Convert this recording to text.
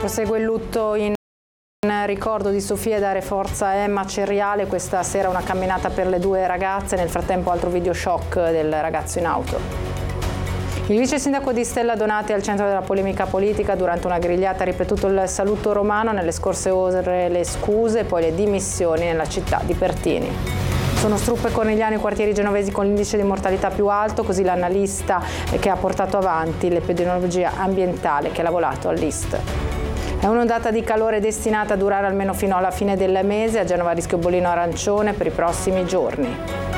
Prosegue il lutto in ricordo di Sofia e dare forza a Emma Ceriale. Questa sera una camminata per le due ragazze, nel frattempo altro video shock del ragazzo in auto. Il vice sindaco di Stella Donati al centro della polemica politica. Durante una grigliata ha ripetuto il saluto romano, nelle scorse ore le scuse e poi le dimissioni nella città di Pertini. Sono Struppo e Cornigliano i quartieri genovesi con l'indice di mortalità più alto, così l'analista che ha portato avanti l'epidemiologia ambientale che ha lavorato all'IST. È un'ondata di calore destinata a durare almeno fino alla fine del mese. A Genova rischio bollino arancione per i prossimi giorni.